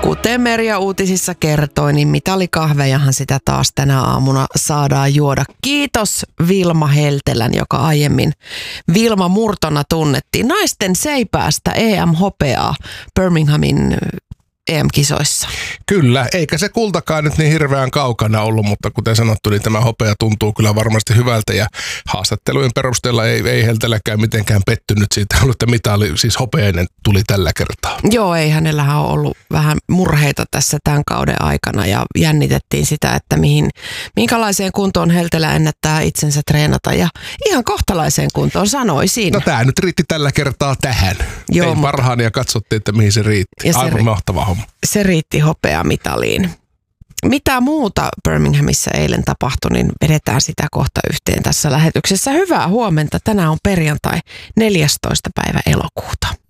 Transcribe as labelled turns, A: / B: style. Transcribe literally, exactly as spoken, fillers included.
A: Kuten Merja uutisissa kertoi, niin mitalikahvejahan sitä taas tänä aamuna saadaan juoda. Kiitos Vilma Heltelän, joka aiemmin Vilma Murtona tunnettiin. Naisten seipäästä E M-hopeaa Birminghamin E M-kisoissa.
B: Kyllä, eikä se kultakaan nyt niin hirveän kaukana ollut, mutta kuten sanottu, niin tämä hopea tuntuu kyllä varmasti hyvältä ja haastattelujen perusteella ei, ei Helteläkään mitenkään pettynyt siitä, että mitali, siis hopeinen tuli tällä kertaa.
A: Joo, ei hänellähän ole ollut vähän murheita tässä tämän kauden aikana ja jännitettiin sitä, että mihin, minkälaiseen kuntoon Heltelä ennättää itsensä treenata ja ihan kohtalaiseen kuntoon sanoisin.
B: No tämä nyt riitti tällä kertaa tähän.
A: Joo,
B: ei
A: mutta...
B: parhaan ja katsottiin, että mihin se riitti. Aivan mahtava homma.
A: Se riitti hopeamitaliin. Mitä muuta Birminghamissa eilen tapahtui, niin vedetään sitä kohta yhteen tässä lähetyksessä. Hyvää huomenta. Tänään on perjantai neljästoista päivä elokuuta.